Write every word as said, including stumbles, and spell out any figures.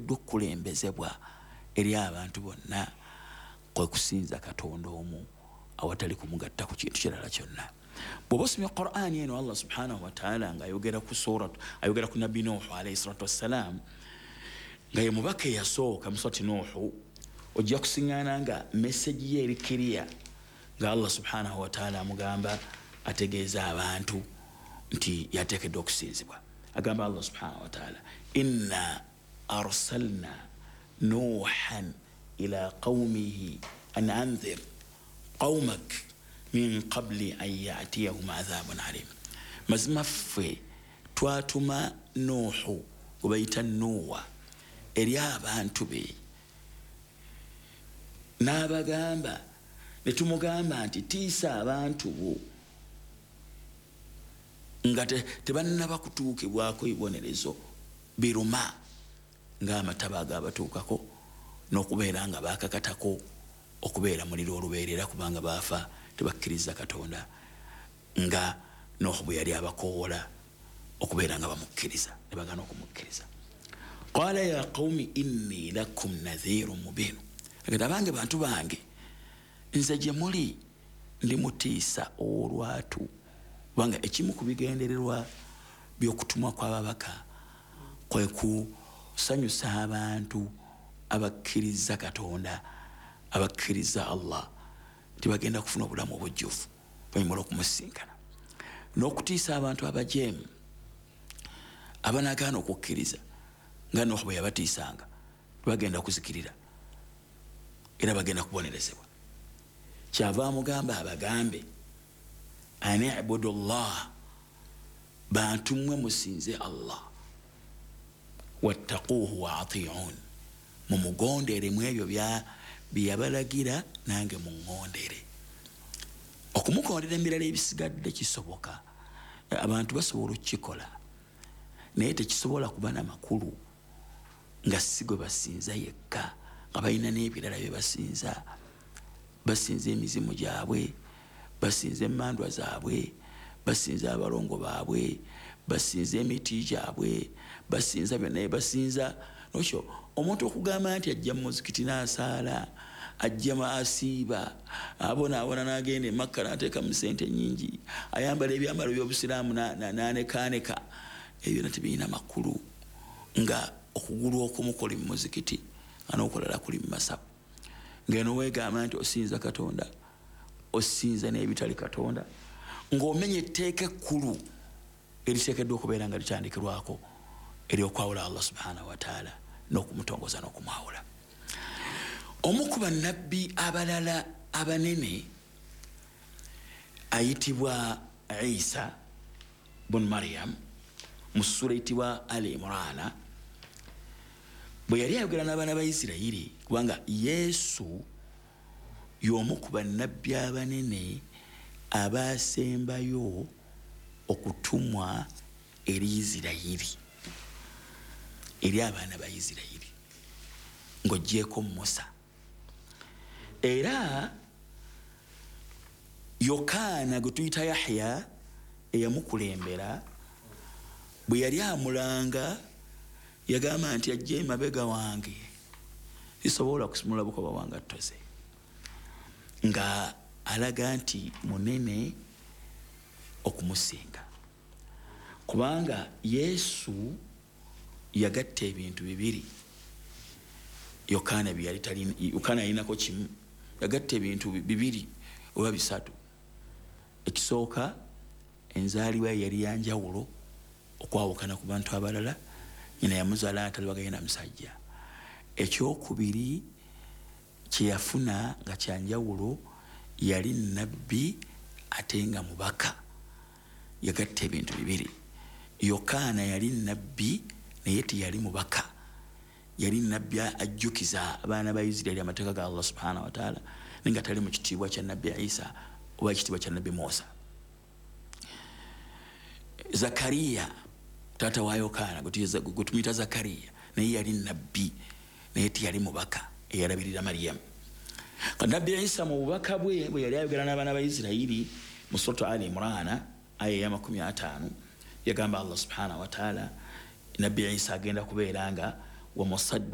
kiteekeddwa okukulembezebwa eri abantu bonna kwe kusinza Katonda omu awatali kumugatta ku kintu kirala kyonna. bw'oba osomye Qur'ani eno Allah subhanahu wa ta'ala ng'ayogera ku surat ayogera ku nabbi Nuhu alayhi salatu wassalam nga ye mubaka eyasooka mu surati Nuhu, ojja kusiŋŋaana nga message ye eri kiriya nga Allah subhanahu wa ta'ala amugamba ategeeza abantu nti yateekeddwa okusinzibwa. Agamba Allah subhanahu wa ta'ala, inna arsalna nuhan ila qawmihi an anzir qawmak min qabli an ya'tiyahum adhabun alim. Mazima ffe twatuma Nuhu gwe bayita Nuwa eri abantu be n'abagamba ne tumugamba nti tiisa abantu bo nga tebannaba kutuukibwako ebibonerezo biruma ng'amataba agabatuukako n'okubeera nga baakakatako okubeera muliro olubeerera kubanga baafa tebakkiriza Katonda nga Nuhu bwe yali abakoowola okubeera nga bamukkiriza ne bagaana okumukkiriza. Qaala ya qawmi inni lakum nadhirun mubin. Agamba bange bantu bange nze gye muli ndi mutiisa olwatu kubanga ekimu ku bigendererwa by'okutumwa kw'ababaka kwe kusanyusa abantu abakkiriza Katonda abakkiriza Allah nti bagenda kufuna obulamu obujjuvu banyuma okumusinkana, n'okutiisa abantu abajeemu abanagaana okukkiriza nga Nuhu bwe yabatiisanga bagenda kuzikirira era bagenda kubonerezebwa. Kyava amugamba abagambe ani ibudu Allah, bantu mmwe musinze Allah, wattaquuhu wa ati'un, mumugondere mu ebyo byabalagira nange muŋŋondere. Okumugondera emirala ebisigadde kisoboka, abantu basobola okukikola naye tekisobola kuba n'amakulu nga si gwe basinza yekka, nga balina n'ebirala bye basinza. Basinza emizimu gyabwe, basinza emmandwa zaabwe, basinza abalongo baabwe, basinza emiti gyabwe, basinza byonna bye basinza. Nokyo omuntu okugamba nti ajja mu muzikiti n'asaala, ajja asiiba, abonaabona n'agenda e Makka n'ateeka mu ssente nnyingi, ayambala ebyambalo by'obusiraamu n'anekaaneka, ebyo byonna tebirina makulu nga okugulu okumu kuli mu muzikiti nga n'okulala kuli mu masabu. Ng'eno weegamba nti osinza Katonda, osinza n'ebitali Katonda, ng'omenya etteeka ekkulu eriteekeddwa okubeera nga litandikirwako ery'okwawula Allah subhanahu wa ta'ala n'okumutongoza n'okumwawula. Omu ku bannabbi abalala abanene ayitibwa Isa bun Maryam mu ssura eyitibwa Ali Imran, bwe yali ayogera n'abaana ba Isirayiri, kubanga Yesu y'omu ku bannabbi abanene abaasembayo okutumwa eri Isirayiri, eri abaana ba Isirayiri ng'oggyeko Musa. Era Yokaana gwe tuyita Yahya eyamukulembera bwe yali amulanga yagamba nti ajje emabega wange sisobola kusimula bukoba wange attoze, nga alaga nti munene okumusinga, kubanga Yesu yagatta ebintu bibiri Yokaana bye yali talina. Yokaana yalinako kimu, yagatta ebintu bibiri oba bisatu. Ekisooka, enzaaliwa ye yali yanjawulo okwawukana ku bantu abalala, nyina yamuzaala atalibagayo na musajja. Ekyokubiri kye yafuna nga kyanjawulo, yali nabbi ate nga mubaka. Yagatta ebintu bibiri. Yokaana yali nabbi naye teyali mubaka, yali nabbi ajjukiza abaana ba Isirayiri amateeka ga Allah subhanahu wa ta'ala, nenga tali mu kitiibwa kya nabbi Isa oba ekitiibwa kya nabbi Musa. Zakariya taata wa Yokaana gutumita Zakariya naye yali nabbi naye teyali mubaka eyalabirira Maryamu. Nabbi Isa mu bubaka bwe bwe yali ayogera n'abaana ba Isirayiri mu suratu Ali Imran aya ya makumi ataano yagamba Allah subhanahu wa ta'ala nabbi Isa agenda kubeera nga wa